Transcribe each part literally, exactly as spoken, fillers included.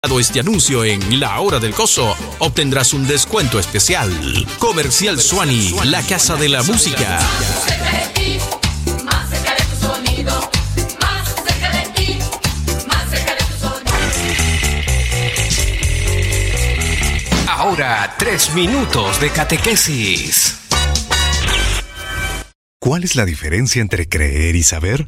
Este anuncio en La Hora del Coso, obtendrás un descuento especial. Comercial Suani, la casa de la música. Ahora, tres minutos de catequesis. ¿Cuál es la diferencia entre creer y saber?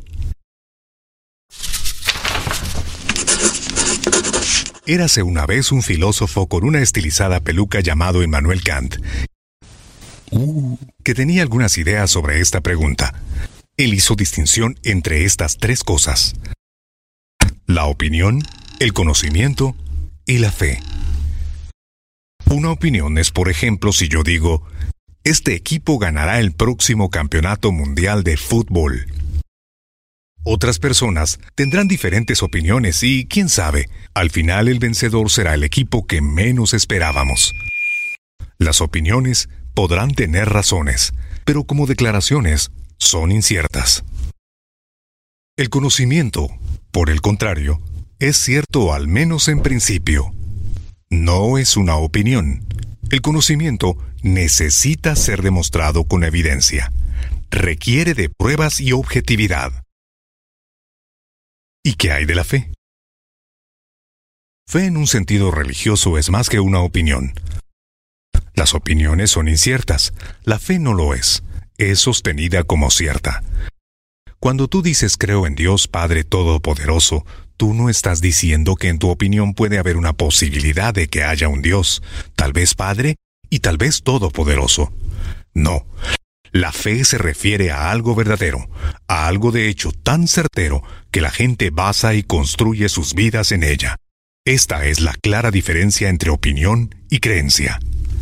Érase una vez un filósofo con una estilizada peluca llamado Immanuel Kant, uh, que tenía algunas ideas sobre esta pregunta. Él hizo distinción entre estas tres cosas: la opinión, el conocimiento y la fe. Una opinión es, por ejemplo, si yo digo, este equipo ganará el próximo campeonato mundial de fútbol. Otras personas tendrán diferentes opiniones y, quién sabe, al final el vencedor será el equipo que menos esperábamos. Las opiniones podrán tener razones, pero como declaraciones son inciertas. El conocimiento, por el contrario, es cierto al menos en principio. No es una opinión. El conocimiento necesita ser demostrado con evidencia. Requiere de pruebas y objetividad. ¿Y qué hay de la fe? Fe en un sentido religioso es más que una opinión. Las opiniones son inciertas. La fe no lo es. Es sostenida como cierta. Cuando tú dices creo en Dios Padre Todopoderoso, tú no estás diciendo que en tu opinión puede haber una posibilidad de que haya un Dios, tal vez Padre y tal vez Todopoderoso. No. La fe se refiere a algo verdadero, a algo de hecho tan certero que la gente basa y construye sus vidas en ella. Esta es la clara diferencia entre opinión y creencia.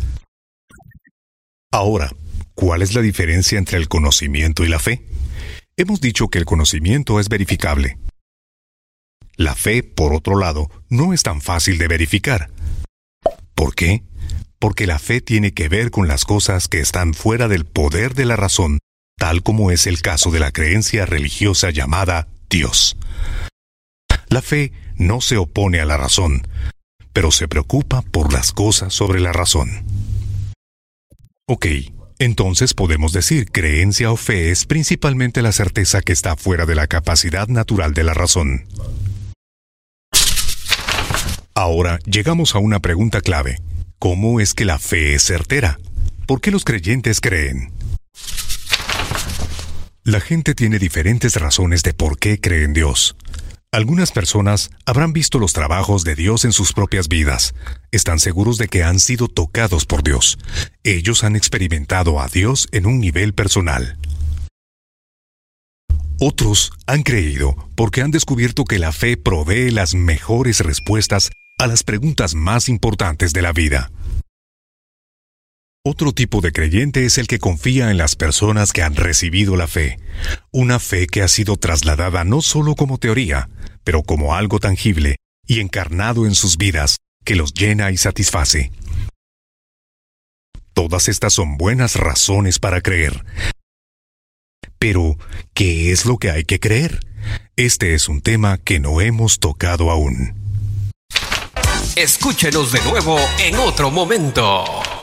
Ahora, ¿cuál es la diferencia entre el conocimiento y la fe? Hemos dicho que el conocimiento es verificable. La fe, por otro lado, no es tan fácil de verificar. ¿Por qué? Porque la fe tiene que ver con las cosas que están fuera del poder de la razón, tal como es el caso de la creencia religiosa llamada Dios. La fe no se opone a la razón, pero se preocupa por las cosas sobre la razón. Ok, entonces podemos decir creencia o fe es principalmente la certeza que está fuera de la capacidad natural de la razón. Ahora llegamos a una pregunta clave. ¿Cómo es que la fe es certera? ¿Por qué los creyentes creen? La gente tiene diferentes razones de por qué cree en Dios. Algunas personas habrán visto los trabajos de Dios en sus propias vidas. Están seguros de que han sido tocados por Dios. Ellos han experimentado a Dios en un nivel personal. Otros han creído porque han descubierto que la fe provee las mejores respuestas a las preguntas más importantes de la vida. Otro tipo de creyente es el que confía en las personas que han recibido la fe, una fe que ha sido trasladada no solo como teoría, pero como algo tangible y encarnado en sus vidas, que los llena y satisface. Todas estas son buenas razones para creer. Pero, ¿qué es lo que hay que creer? Este es un tema que no hemos tocado aún. Escúchenos de nuevo en otro momento.